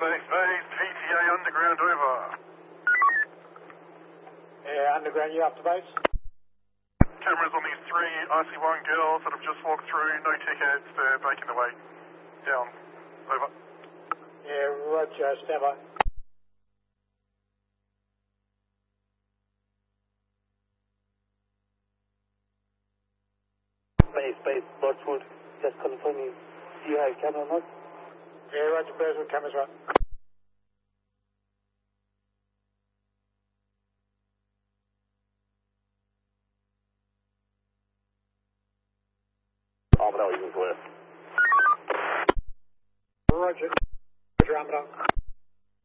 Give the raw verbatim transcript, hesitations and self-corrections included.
Base base, P T A underground over. Yeah, underground, you up to base? Cameras on these three R C one girls that have just walked through, no tickets, they're making their way down. Over. Yeah, roger, stand by. Base, base, Birchwood, just confirming. Do you have camera not? Yeah, roger, Birchwood, cameras right. Armadale, you can clear. Roger, roger, Armadale.